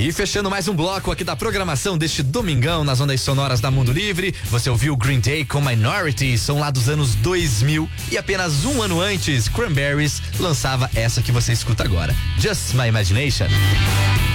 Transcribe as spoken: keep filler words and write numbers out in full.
E fechando mais um bloco aqui da programação deste domingão nas ondas sonoras da Mundo Livre, você ouviu Green Day com Minority, são lá dos anos dois mil, e apenas um ano antes, Cranberries lançava essa que você escuta agora, Just My Imagination.